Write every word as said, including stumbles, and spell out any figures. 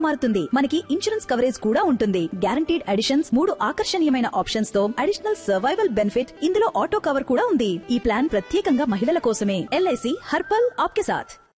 మారుతుంది. మనకి insurance coverage కూడా ఉంటుంది. గ్యారంటీడ్ అడిషన్స్, మూడు ఆకర్షణీయమైన ఆప్షన్స్ తో అడిషనల్ సర్వైవల్ బెనిఫిట్, ఇందులో ఆటో కవర్ కూడా ఉంది. ఈ ప్లాన్ ప్రత్యేకంగా మహిళల కోసమే. ఎల్ఐసి హర్పల్ ఆప్కే సాథ్.